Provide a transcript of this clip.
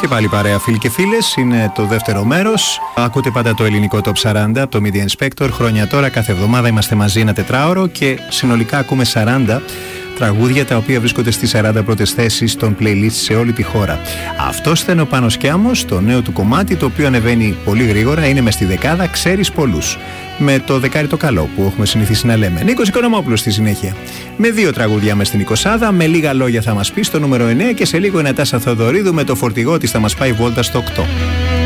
Και πάλι παρέα φίλοι και φίλες, είναι το δεύτερο μέρος. Ακούτε πάντα το ελληνικό Top 40 από το Media Inspector. Χρόνια τώρα, κάθε εβδομάδα είμαστε μαζί ένα τετράωρο και συνολικά ακούμε 40 τραγούδια τα οποία βρίσκονται στις 40 πρώτες θέσεις των playlist σε όλη τη χώρα. Αυτός ήταν ο Πάνος Κιάμος, το νέο του κομμάτι, το οποίο ανεβαίνει πολύ γρήγορα, είναι μες στη δεκάδα, ξέρεις πολλούς. Με το δεκάρι το καλό που έχουμε συνηθίσει να λέμε. Νίκος Οικονομόπουλος στη συνέχεια. Με 2 τραγούδια μες στην 20, με λίγα λόγια θα μας πει στο νούμερο 9 και σε λίγο η Νατάσα Θοδωρίδου με το φορτηγό της θα μας πάει βόλτα στο 8.